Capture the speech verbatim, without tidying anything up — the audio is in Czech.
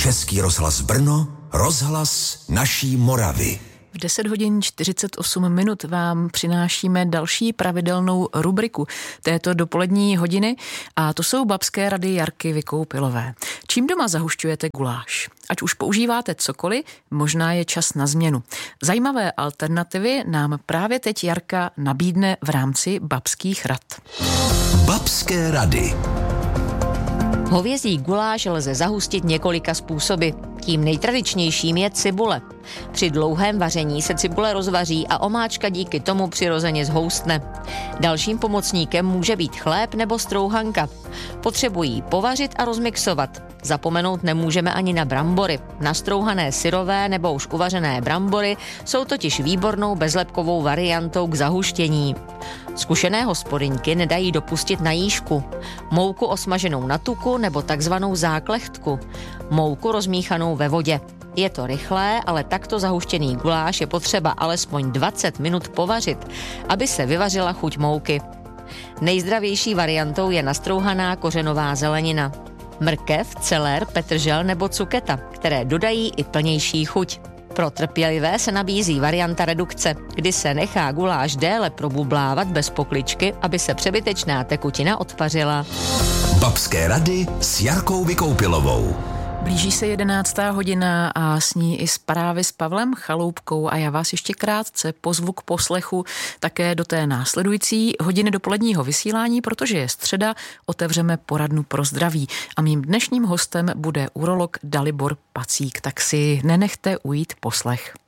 Český rozhlas Brno, rozhlas naší Moravy. V deset hodin čtyřicet osm minut vám přinášíme další pravidelnou rubriku této dopolední hodiny a to jsou babské rady Jarky Vykoupilové. Čím doma zahušťujete guláš? Ať už používáte cokoliv, možná je čas na změnu. Zajímavé alternativy nám právě teď Jarka nabídne v rámci babských rad. Babské rady. Hovězí guláš lze zahustit několika způsoby. Tím nejtradičnějším je cibule. Při dlouhém vaření se cibule rozvaří a omáčka díky tomu přirozeně zhoustne. Dalším pomocníkem může být chléb nebo strouhanka. Potřebují povařit a rozmixovat. Zapomenout nemůžeme ani na brambory. Nastrouhané syrové nebo už uvařené brambory jsou totiž výbornou bezlepkovou variantou k zahuštění. Zkušené hospodyňky nedají dopustit na jížku. Mouku osmaženou na tuku nebo takzvanou záklechtku. Mouku rozmíchanou ve vodě. Je to rychlé, ale takto zahuštěný guláš je potřeba alespoň dvacet minut povařit, aby se vyvařila chuť mouky. Nejzdravější variantou je nastrouhaná kořenová zelenina. Mrkev, celer, petržel nebo cuketa, které dodají i plnější chuť. Pro trpělivé se nabízí varianta redukce, kdy se nechá guláš déle probublávat bez pokličky, aby se přebytečná tekutina odpařila. Babské rady s Jarkou Vykoupilovou. Blíží se jedenáctá hodina a s ní i zprávy s Pavlem Chaloupkou a já vás ještě krátce pozvu k poslechu také do té následující hodiny dopoledního vysílání, protože je středa, otevřeme poradnu pro zdraví a mým dnešním hostem bude urolog Dalibor Pacík, tak si nenechte ujít poslech.